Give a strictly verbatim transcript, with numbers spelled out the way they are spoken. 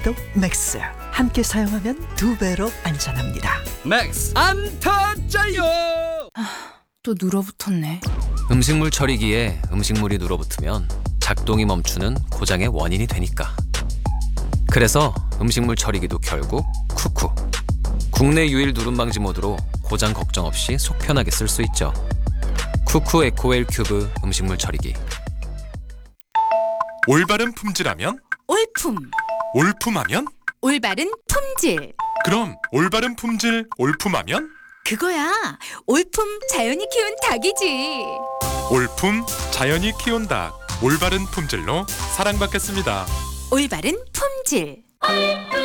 미세먼지도 맥스. 함께 사용하면 두 배로 안전합니다. 맥스 안 터져요. 또 눌어붙었네. 음식물 처리기에 음식물이 눌어붙으면 작동이 멈추는 고장의 원인이 되니까. 그래서 음식물 처리기도 결국 쿠쿠. 국내 유일 누름 방지 모드로 고장 걱정 없이 속 편하게 쓸 수 있죠. 쿠쿠 에코웰 큐브 음식물 처리기. 올바른 품질하면? 올품. 올품하면? 올바른 품질. 그럼 올바른 품질 올품하면? 그거야. 올품 자연이 키운 닭이지. 올품 자연이 키운 닭. 올바른 품질로 사랑받겠습니다. 올바른 품질.